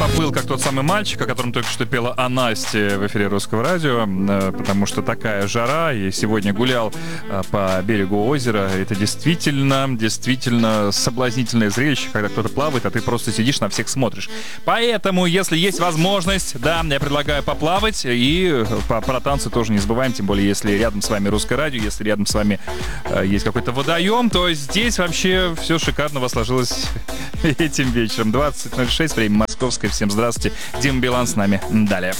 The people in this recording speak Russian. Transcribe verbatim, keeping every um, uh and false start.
поплыл, как тот самый мальчик, о котором только что пела о Насте в эфире Русского радио, потому что такая жара, и сегодня гулял по берегу озера. Это действительно, действительно соблазнительное зрелище, когда кто-то плавает, а ты просто сидишь, на всех смотришь. Поэтому, если есть возможность, да, я предлагаю поплавать, и про танцы тоже не забываем, тем более, если рядом с вами Русское радио, если рядом с вами есть какой-то водоем, то здесь вообще все шикарно сложилось этим вечером. двадцать ноль шесть, время московское. Всем здравствуйте. Дима Билан с нами. Далее.